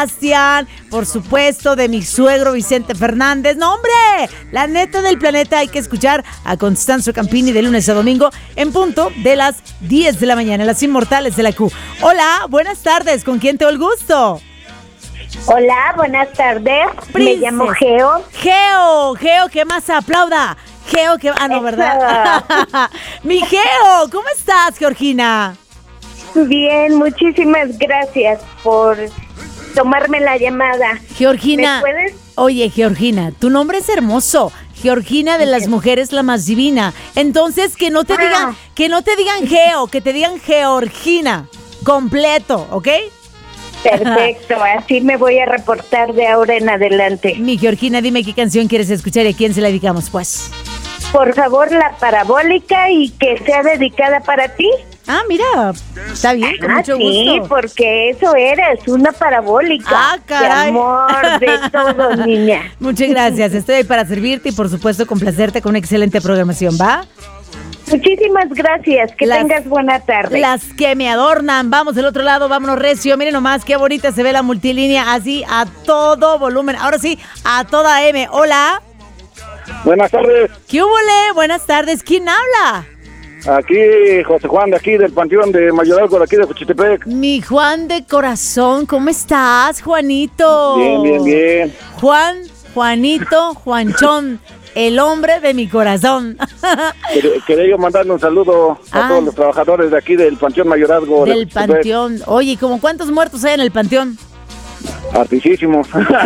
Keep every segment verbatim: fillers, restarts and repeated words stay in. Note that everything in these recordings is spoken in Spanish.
Sebastián, por supuesto, de mi suegro Vicente Fernández. ¡No, hombre! La neta del planeta. Hay que escuchar a Constanzo Campini de lunes a domingo en punto de las diez de la mañana, las inmortales de la Q. Hola, buenas tardes. ¿Con quién tengo el gusto? Hola, buenas tardes. Princess. Me llamo Geo. Geo, Geo, ¿qué más aplauda? Geo, que... Ah, no, ¿verdad? Mi Geo, ¿cómo estás, Georgina? Bien, muchísimas gracias por tomarme la llamada. Georgina, ¿me puedes? Oye, Georgina, tu nombre es hermoso. Georgina, de las mujeres la más divina. Entonces, que no te Ah. digan, que no te digan Geo, que te digan Georgina, completo, ¿ok? Perfecto, así me voy a reportar de ahora en adelante. Mi Georgina, dime qué canción quieres escuchar y a quién se la dedicamos, pues. Por favor, la parabólica y que sea dedicada para ti. Ah, mira, está bien, con Ah, mucho sí, gusto. porque eso eres, una parabólica. Ah, caray. De amor, de todo, niña. Muchas gracias, estoy ahí para servirte y por supuesto complacerte con una excelente programación, ¿va? Muchísimas gracias, que Las- tengas buena tarde. Las que me adornan. Vamos del otro lado, vámonos recio. Miren nomás qué bonita se ve la multilínea, así a todo volumen. Ahora sí, a toda M. Hola. Buenas tardes, ¿Qué hubole? Buenas tardes. ¿Quién habla? aquí José Juan de aquí del Panteón de Mayorazgo, de aquí de Juchitepec. Mi Juan de corazón. ¿Cómo estás, Juanito? Bien, bien, bien. Juan, Juanito, Juanchón. El hombre de mi corazón. Quer- Quería yo mandarle un saludo a Ah. todos los trabajadores de aquí del Panteón Mayorazgo. de Del Juchitepec. panteón. Oye, ¿cómo cuántos muertos hay en el panteón? Hartísimos.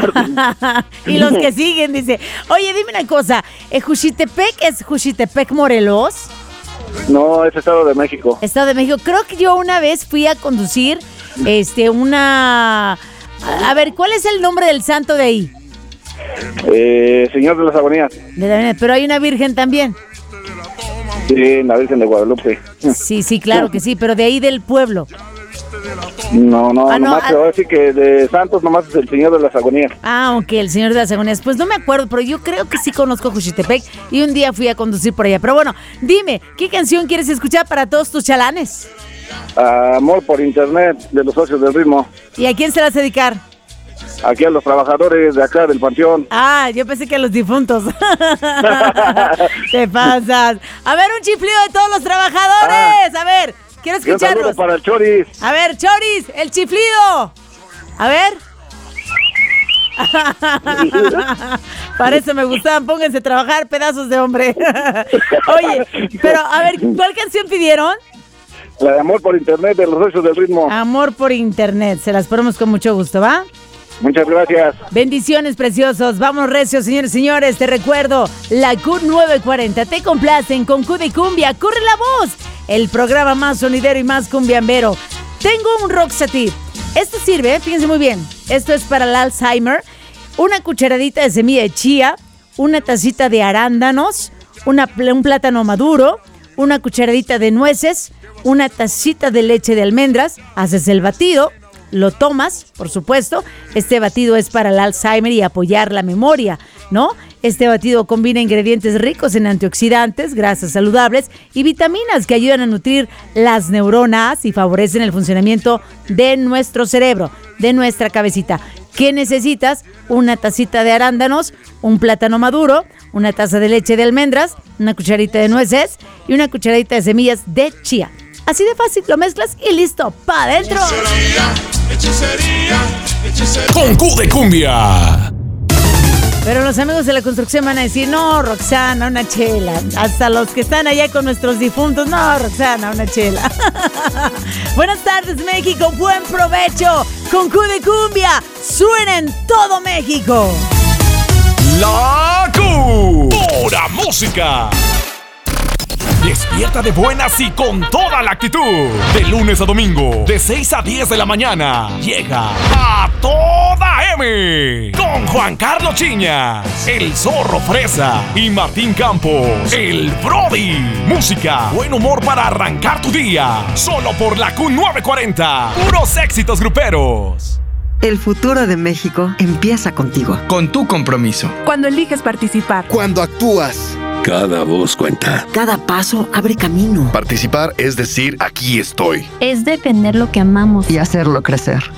Y los que siguen, dice. Oye, dime una cosa. ¿eh, ¿Juchitepec es Juchitepec, Morelos? No, es Estado de México. Estado de México. Creo que yo una vez fui a conducir este una... A ver, ¿cuál es el nombre del santo de ahí? Eh, Señor de las Agonías. De la- Pero hay una virgen también. Sí, la Virgen de Guadalupe. Sí, sí, claro que sí, pero de ahí del pueblo. No, no, Ah, no, nomás ah. te voy a decir que de Santos nomás es el Señor de las Agonías. Ah, ok, el Señor de las Agonías. Pues no me acuerdo, pero yo creo que sí conozco Juchitepec y un día fui a conducir por allá. Pero bueno, dime, ¿qué canción quieres escuchar para todos tus chalanes? Amor por internet de los socios del ritmo. ¿Y a quién se las vas a dedicar? Aquí a los trabajadores de acá del Panteón. Ah, yo pensé que a los difuntos. Te pasas. A ver, un chiflido de todos los trabajadores. A ver, quiero Y un saludo escucharlos. para el Choris. A ver, Choris, el chiflido. A ver. Para eso me gustaban. Pónganse a trabajar, pedazos de hombre. Oye, pero a ver, ¿cuál canción pidieron? La de Amor por internet de los socios del ritmo. Amor por internet. Se las ponemos con mucho gusto, ¿va? Muchas gracias. Bendiciones, preciosos. Vamos recios, señores y señores. Te recuerdo, la Q nueve cuarenta te complacen con Q de Cumbia. ¡Corre la voz! El programa más sonidero y más cumbiambero. Tengo un Roxati. Esto sirve, fíjense muy bien. Esto es para el Alzheimer. Una cucharadita de semilla de chía, una tacita de arándanos, una, pl- un plátano maduro, una cucharadita de nueces, una tacita de leche de almendras. Haces el batido. Lo tomas, por supuesto. Este batido es para el Alzheimer y apoyar la memoria, ¿no? Este batido combina ingredientes ricos en antioxidantes, grasas saludables y vitaminas que ayudan a nutrir las neuronas y favorecen el funcionamiento de nuestro cerebro, de nuestra cabecita. ¿Qué necesitas? Una tacita de arándanos, un plátano maduro, una taza de leche de almendras, una cucharita de nueces y una cucharadita de semillas de chía. Así de fácil, lo mezclas y listo, ¡pa' adentro! Hechicería, hechicería. Con Q de Cumbia. Pero los amigos de la construcción van a decir, no, Roxana, una chela. Hasta los que están allá con nuestros difuntos, no, Roxana, una chela. Buenas tardes, México, buen provecho. Con Q de Cumbia, suena en todo México. La Q. Pura música. Despierta de buenas y con toda la actitud. De lunes a domingo, de seis a diez de la mañana, llega a toda M. Con Juan Carlos Chiñas, el Zorro Fresa y Martín Campos, el Brody. Música, buen humor para arrancar tu día. Solo por la Q nueve cuarenta. Puros éxitos gruperos. El futuro de México empieza contigo. Con tu compromiso. Cuando eliges participar. Cuando actúas. Cada voz cuenta. Cada paso abre camino. Participar es decir, aquí estoy. Es defender lo que amamos Y hacerlo crecer.